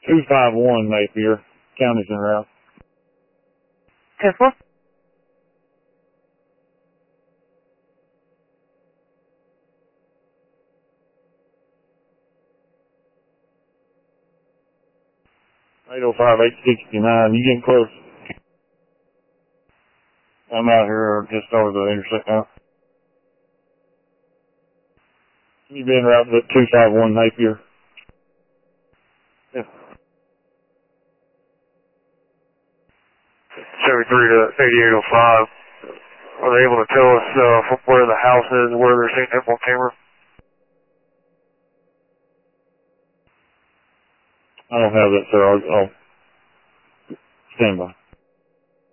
251 Napier. County's en route. 10-4. $805, 869. You getting close? I'm out here just over the intersect now. You been route to 251 Napier? Yeah. 73 to 8805. Are they able to tell us where the house is and where they're seeing him on camera? I don't have that, sir. I'll stand by.